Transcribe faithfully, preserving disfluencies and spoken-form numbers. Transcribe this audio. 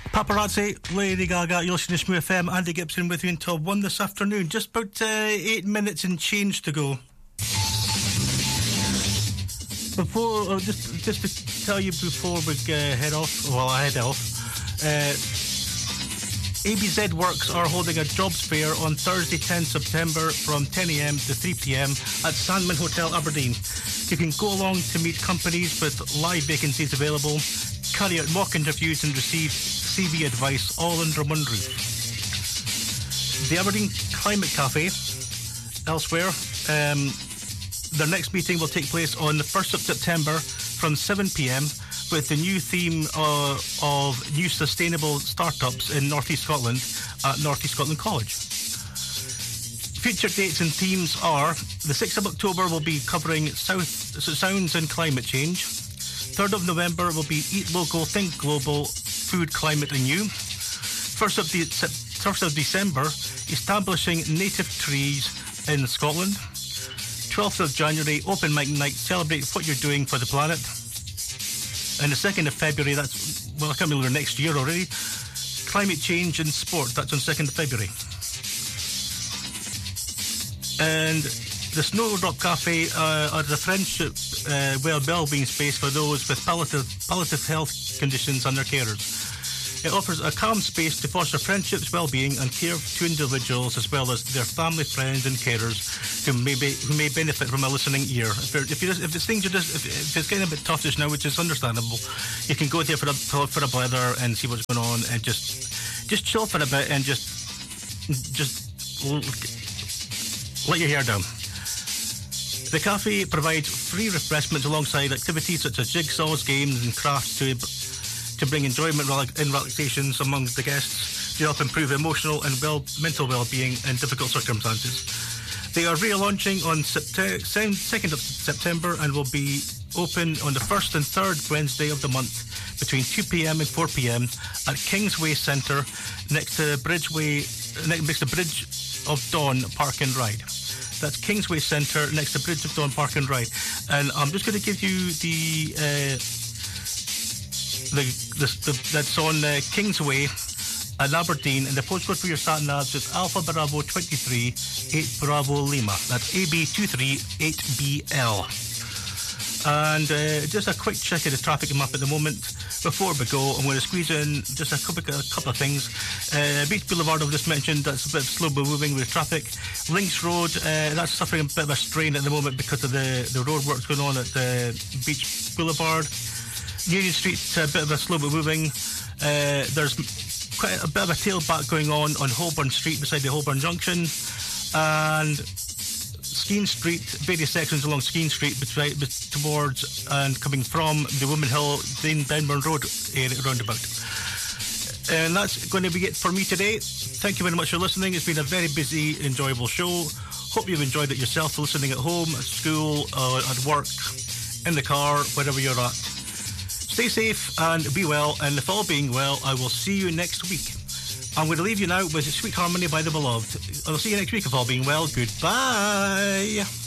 Paparazzi, Lady Gaga, you're listening to Smooth F M. Andy Gibson with you until one this afternoon. Just about uh, eight minutes and change to go. Before, uh, just just to tell you before we uh, head off, well, I head off, uh, A B Z Works are holding a jobs fair on Thursday, tenth September from ten a m to three p m at Sandman Hotel, Aberdeen. You can go along to meet companies with live vacancies available, carry out mock interviews and receive C V advice all under one roof. The Aberdeen Climate Cafe, elsewhere, um, their next meeting will take place on the first of September from seven p m with the new theme uh, of new sustainable startups in North East Scotland at North East Scotland College. Future dates and themes are the sixth of October will be covering South sounds and climate change. third of November will be Eat Local, Think Global, Food, Climate and You. first of, de- first of December, establishing native trees in Scotland. twelfth of January, Open Mic Night, celebrate what you're doing for the planet. And the second of February, that's, well, I can't remember next year already, Climate Change in Sport, that's on second of February. And the Snowdrop Cafe uh, are the friendship uh, well-being space for those with palliative, palliative health conditions and their carers. It offers a calm space to foster friendships, well-being and care to individuals as well as their family, friends and carers who may, be, who may benefit from a listening ear. If, if, you just, if, it's things are just, if, if it's getting a bit tough just now, which is understandable, you can go there for a, for a blather and see what's going on and just just chill for a bit and just just let your hair down. The cafe provides free refreshments alongside activities such as jigsaws, games and crafts to to bring enjoyment and relaxations among the guests to help improve emotional and well, mental well-being in difficult circumstances. They are relaunching on second of September and will be open on the first and third Wednesday of the month between two p m and four p m at Kingsway Centre next to Bridgeway, next to Bridge of Dawn Park and Ride. That's Kingsway Centre next to Bridge of Dawn Park and Ride. And I'm just going to give you the... Uh, The, the, the, that's on uh, Kingsway at Aberdeen, and the postcode for your sat navs is Alpha Bravo twenty-three eight Bravo Lima. That's A B two three eight B L. And uh, just a quick check of the traffic map at the moment. Before we go, I'm going to squeeze in just a couple, a couple of things. Uh, Beach Boulevard, I've just mentioned, that's a bit slow moving with traffic. Links Road, uh, that's suffering a bit of a strain at the moment because of the, the road works going on at the Beach Boulevard. Union Street, a bit of a slow but moving. Uh, there's quite a bit of a tailback going on on Holborn Street beside the Holborn Junction. And Skene Street, various sections along Skene Street beside, towards and coming from the Woman Hill, Denburn Road area roundabout. And that's going to be it for me today. Thank you very much for listening. It's been a very busy, enjoyable show. Hope you've enjoyed it yourself, listening at home, at school, uh, at work, in the car, wherever you're at. Stay safe and be well, and if all being well, I will see you next week. I'm going to leave you now with Sweet Harmony by The Beloved. I'll see you next week if all being well. Goodbye.